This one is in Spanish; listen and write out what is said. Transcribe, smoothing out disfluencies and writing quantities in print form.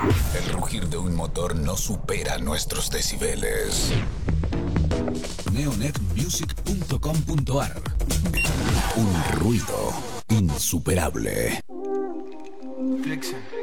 El rugir de un motor no supera nuestros decibeles. Neonetmusic.com.ar. Un ruido insuperable. Flexen.